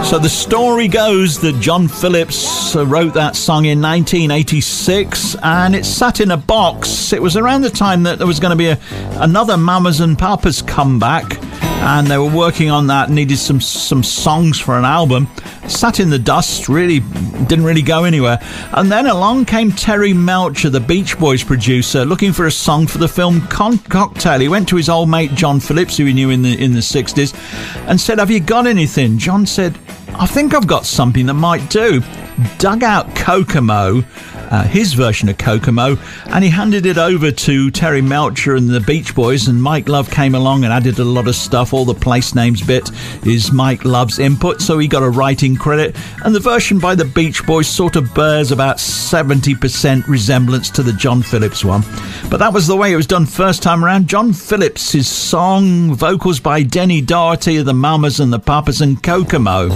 So the story goes that John Phillips wrote that song in 1986, and it sat in a box. It was around the time that there was going to be another Mamas and Papas comeback, and they were working on that, needed some songs for an album. Sat in the dust, didn't really go anywhere. And then along came Terry Melcher, the Beach Boys producer, looking for a song for the film Cocktail. He went to his old mate John Phillips, who he knew in the 60s, and said, "Have you got anything?" John said, "I think I've got something that might do." Dug out Kokomo, his version of Kokomo, and he handed it over to Terry Melcher and the Beach Boys, and Mike Love came along and added a lot of stuff. All the place names bit is Mike Love's input, so he got a writing credit, and the version by the Beach Boys sort of bears about 70% resemblance to the John Phillips one. But that was the way it was done first time around. John Phillips' song, vocals by Denny Doherty of the Mamas and the Papas and Kokomo.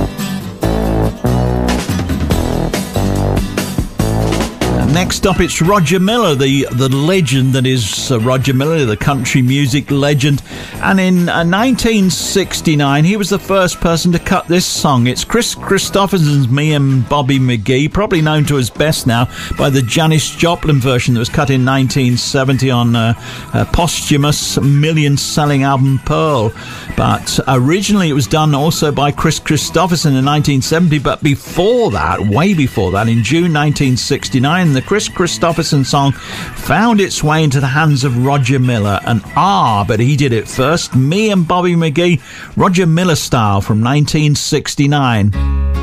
Next up, it's Roger Miller, the legend that is Roger Miller, the country music legend. And in 1969, he was the first person to cut this song. It's Chris Christopherson's Me and Bobby McGee, probably known to us best now by the Janis Joplin version that was cut in 1970 on a posthumous million-selling album Pearl. But originally it was done also by Chris Christopherson in 1970, but before that, way before that, in June 1969, the Chris Christopherson song found its way into the hands of Roger Miller, and but he did it first. Me and Bobby McGee, Roger Miller style from 1969.